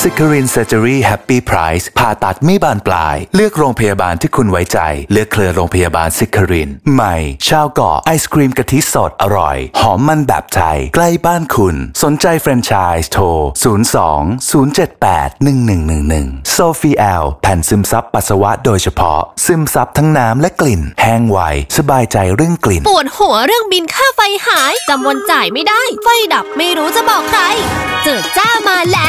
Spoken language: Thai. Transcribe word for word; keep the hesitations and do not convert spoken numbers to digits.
ซิคารินเซอร์เจอรี่แฮปปี้ไพรซ์ผ่าตัดไม่บานปลายเลือกโรงพยาบาลที่คุณไว้ใจเลือกเครือโรงพยาบาลซิคารินใหม่ชาวเกาะไอศกรีมกะทิสดอร่อยหอมมันแบบไทยใกล้บ้านคุณสนใจแฟรนไชส์โทรศูนย์ สอง ศูนย์ เจ็ด แปด หนึ่ง หนึ่ง หนึ่ง หนึ่งโซฟีแอลแผ่นซึมซับปัสสาวะโดยเฉพาะซึมซับทั้งน้ำและกลิ่นแห้งไวสบายใจเรื่องกลิ่นปวดหัวเรื่องบินค่าไฟหายจำวันจ่ายไม่ได้ไฟดับไม่รู้จะบอกใครเจิดจ้ามาแล้ว